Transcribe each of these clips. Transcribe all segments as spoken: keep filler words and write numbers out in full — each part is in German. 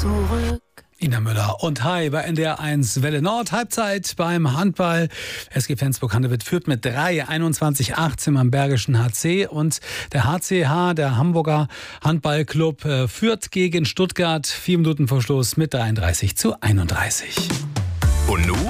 zurück. Ina Müller und Hi bei N D R eins Welle Nord. Halbzeit beim Handball. S G Flensburg-Handewitt führt mit drei, einundzwanzig achtzehn am Bergischen H C. Und der H C H, der Hamburger Handballclub, äh, führt gegen Stuttgart vier Minuten vor Schluss mit dreiunddreißig zu einunddreißig. Und nu?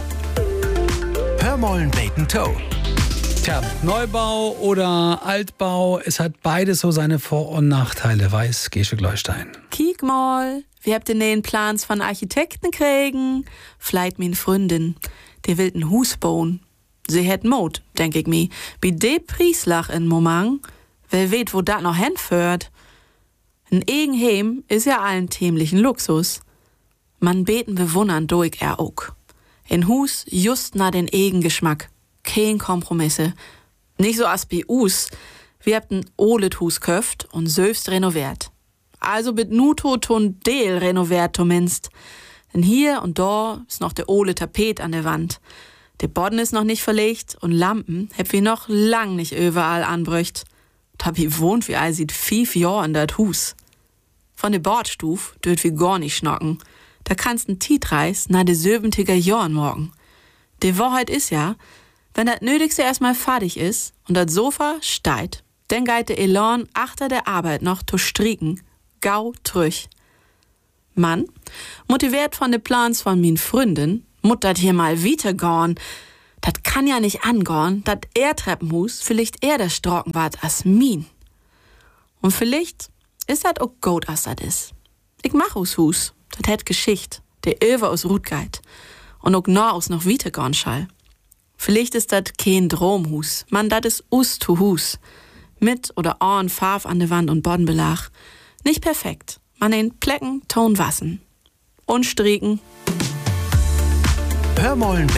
Hör mollen Bacon Toe. Tja, Neubau oder Altbau, es hat beides so seine Vor- und Nachteile, weiß Gesche Gleustein. Kiek mal, wir habt den Plans von Architekten kriegen. Vielleicht min Freundin, die will ein Hus bauen. Sie hätt Mut, denk ich mi. Bi de Prieslach in Moment, wer weet, wo dat noch hinführt. Ein Egenheim is ja allen tämlichen Luxus. Man beten bewundern durch er auch. In Hus just na den Egengeschmack. Kein Kompromisse. Nicht so as bi us. Wir habt ein olet Hus köft und söfst renoviert. Also bit nuto ton Deel renoviert zumindest. Denn hier und da ist noch der ole Tapet an der Wand. Der Boden ist noch nicht verlegt und Lampen heb wir noch lang nicht überall anbrücht. Da bi wohnt wie all sieht fief Jahr in dat Hus. Von der Bordstuf dürft wir gar nicht schnocken. Da kannst n Tietreis na de söbentiger Jahren morgen. Die Wahrheit ist ja, wenn das Nötigste erstmal fertig ist und das Sofa steigt, dann geht der Elan achter der Arbeit noch zu stricken, gau trüch. Mann, motiviert von den Plans von min Freundin, mut dat hier mal weitergorn. Dat kann ja nicht angorn, dat er Treppenhus vielleicht eher der Strocken wart as min. Und vielleicht ist dat auch gut, as dat is. Ich mach us Hus, dat hätt Geschicht, der Över aus Rutgeit und auch nah aus noch weitergorn schall. Vielleicht ist das kein Dromhus, man, das ist us to Hus. Mit oder ohne Farb an der Wand und Bodenbelag. Nicht perfekt, man in Plecken, Ton wassen. Und stricken. Hör mollen